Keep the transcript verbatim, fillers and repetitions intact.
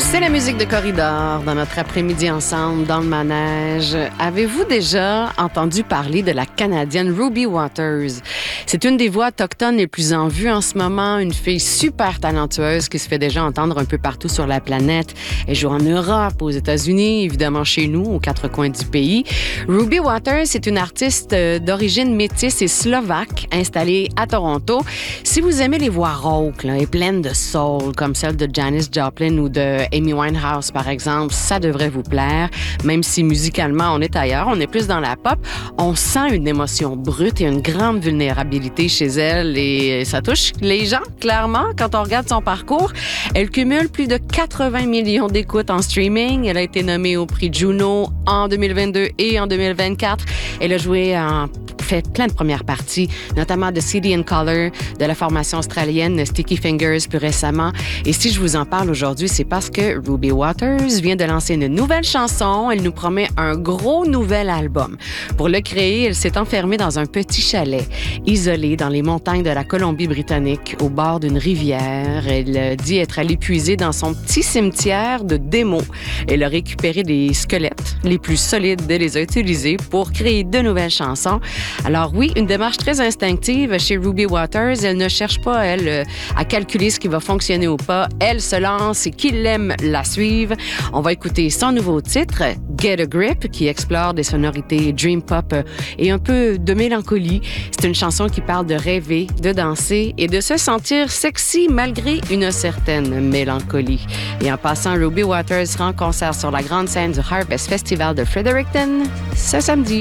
C'est la musique de Corridor dans notre après-midi ensemble dans le manège. Avez-vous déjà entendu parler de la Canadienne Ruby Waters? C'est une des voix autochtones les plus en vue en ce moment, une fille super talentueuse qui se fait déjà entendre un peu partout sur la planète. Elle joue en Europe, aux États-Unis, évidemment chez nous, aux quatre coins du pays. Ruby Waters, c'est une artiste d'origine métisse et slovaque installée à Toronto. Si vous aimez les voix rauques là, et pleines de soul, comme celle de Janis Joplin ou de Amy Winehouse, par exemple, ça devrait vous plaire. Même si musicalement, on est ailleurs, on est plus dans la pop, on sent une émotion brute et une grande vulnérabilité chez elle et ça touche les gens, clairement, quand on regarde son parcours. Elle cumule plus de quatre-vingts millions d'écoutes en streaming. Elle a été nommée au prix Juno en deux mille vingt-deux et en deux mille vingt-quatre. Elle a joué en fait plein de premières parties, notamment de City and Colour, de la formation australienne Sticky Fingers plus récemment. Et si je vous en parle aujourd'hui, c'est parce que Ruby Waters vient de lancer une nouvelle chanson. Elle nous promet un gros nouvel album. Pour le créer, elle s'est enfermée dans un petit chalet, isolé dans les montagnes de la Colombie-Britannique, au bord d'une rivière. Elle dit être allée puiser dans son petit cimetière de démos. Elle a récupéré des squelettes les plus solides et les a utilisés pour créer de nouvelles chansons. Alors oui, une démarche très instinctive chez Ruby Waters. Elle ne cherche pas, elle, à calculer ce qui va fonctionner ou pas. Elle se lance et qui l'aime la suive. On va écouter son nouveau titre, Get a Grip, qui explore des sonorités dream pop et un peu de mélancolie. C'est une chanson qui parle de rêver, de danser et de se sentir sexy malgré une certaine mélancolie. Et en passant, Ruby Waters sera en concert sur la grande scène du Harvest Festival de Fredericton ce samedi.